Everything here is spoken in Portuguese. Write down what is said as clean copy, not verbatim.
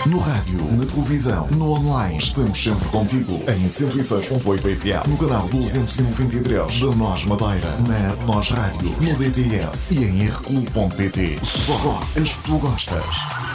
No rádio, na televisão, no online. Estamos sempre contigo. Em 106.8 FM. No canal 293 da Nós Madeira. Na Nós Rádio. No DTS. E em rclub.pt. Só as que tu gostas.